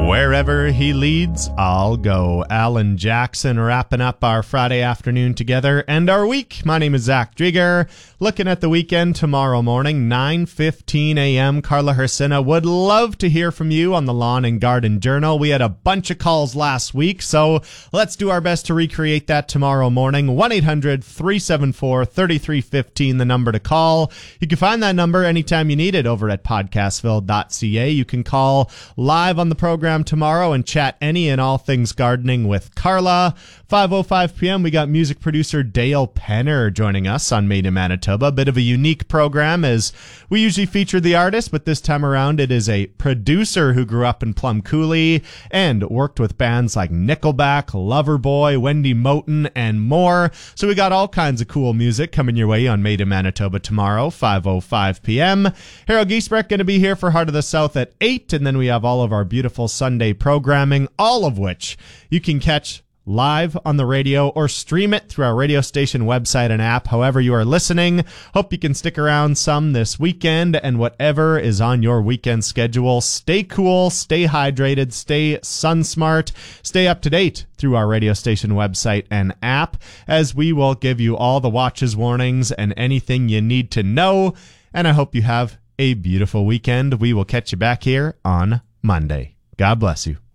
Wherever he leads, I'll go. Alan Jackson wrapping up our Friday afternoon together and our week. My name is Zach Drieger. Looking at the weekend tomorrow morning, 9:15 a.m. Carla Hersina would love to hear from you on the Lawn and Garden Journal. We had a bunch of calls last week, so let's do our best to recreate that tomorrow morning. 1-800-374-3315, the number to call. You can find that number anytime you need it over at podcastville.ca. You can call live on the program tomorrow and chat any and all things gardening with Carla. 5:05 p.m. we got music producer Dale Penner joining us on Made in Manitoba. A bit of a unique program as we usually feature the artist, but this time around it is a producer who grew up in Plum Coulee and worked with bands like Nickelback, Loverboy, Wendy Moten, and more. So we got all kinds of cool music coming your way on Made in Manitoba tomorrow, 5:05 p.m. Harold Giesbrecht going to be here for Heart of the South at 8, and then we have all of our beautiful Sunday programming, all of which you can catch live on the radio or stream it through our radio station website and app, however you are listening. Hope you can stick around some this weekend, and whatever is on your weekend schedule, stay cool, stay hydrated, stay sun smart, stay up to date through our radio station website and app, as we will give you all the watches, warnings, and anything you need to know. And I hope you have a beautiful weekend. We will catch you back here on Monday. God bless you.